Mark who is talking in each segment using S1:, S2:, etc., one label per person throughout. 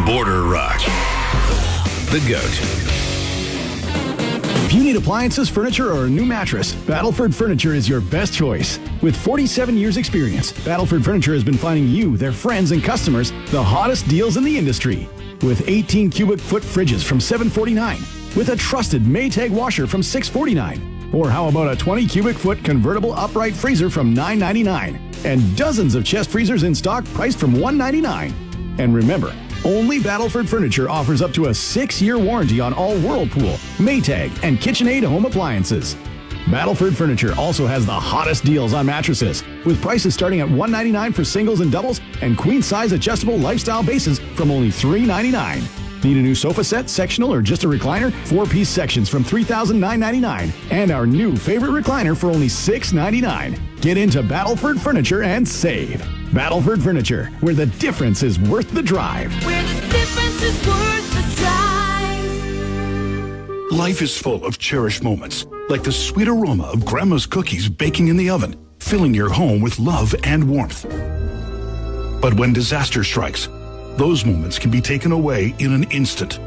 S1: Border Rock. The GOAT.
S2: If you need appliances, furniture, or a new mattress, Battleford Furniture is your best choice. With 47 years experience, Battleford Furniture has been finding you, their friends and customers, the hottest deals in the industry. With 18 cubic foot fridges from $749, with a trusted Maytag washer from $649, or how about a 20 cubic foot convertible upright freezer from $999, and dozens of chest freezers in stock priced from $199. And remember, only Battleford Furniture offers up to a 6-year warranty on all Whirlpool, Maytag, and KitchenAid home appliances. Battleford Furniture also has the hottest deals on mattresses, with prices starting at $199 for singles and doubles and queen-size adjustable lifestyle bases from only $399. Need a new sofa set, sectional, or just a recliner? 4-piece sections from $3,999. And our new favorite recliner for only $699. Get into Battleford Furniture and save. Battleford Furniture, where the difference is worth the drive.
S3: Where the difference is worth the drive.
S1: Life is full of cherished moments, like the sweet aroma of Grandma's cookies baking in the oven, filling your home with love and warmth. But when disaster strikes, those moments can be taken away in an instant.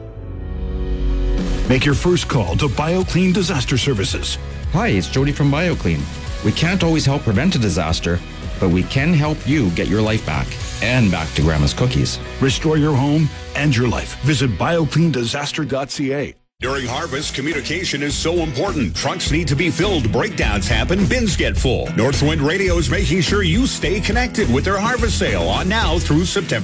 S1: Make your first call to BioClean Disaster Services.
S4: Hi, it's Jody from BioClean. We can't always help prevent a disaster, but we can help you get your life back and back to Grandma's cookies.
S1: Restore your home and your life. Visit biocleandisaster.ca.
S5: During harvest, communication is so important. Trucks need to be filled, breakdowns happen, bins get full. Northwind Radio is making sure you stay connected with their harvest sale on now through September.